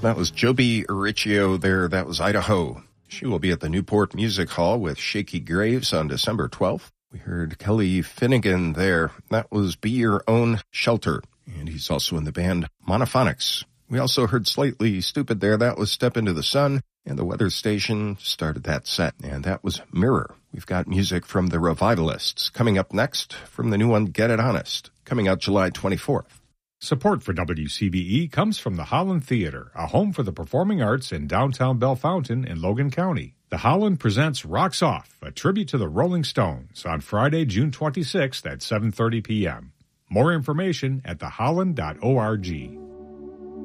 That was Joby Riccio there. That was Idaho. She will be at the Newport Music Hall with Shaky Graves on December 12th. We heard Kelly Finnegan there. That was Be Your Own Shelter. And he's also in the band Monophonics. We also heard Slightly Stupid there. That was Step Into the Sun. And the weather station started that set. And that was Mirror. We've got music from the Revivalists. Coming up next from the new one, Get It Honest. Coming out July 24th. Support for WCBE comes from the Holland Theater, a home for the performing arts in downtown Bellefontaine in Logan County. The Holland presents Rocks Off, a tribute to the Rolling Stones, on Friday, June 26th at 7:30 p.m. More information at theholland.org.